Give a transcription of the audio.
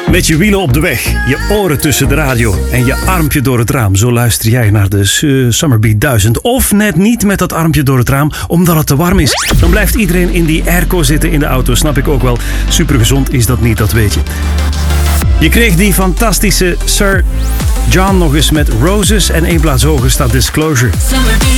Met je wielen op de weg, je oren tussen de radio en je armpje door het raam. Zo luister jij naar de Summerbeat 1000. Of net niet met dat armpje door het raam, omdat het te warm is. Dan blijft iedereen in die airco zitten in de auto, snap ik ook wel. Supergezond is dat niet, dat weet je. Je kreeg die fantastische Sir John nog eens met Roses en 1 plaats hoger staat Disclosure.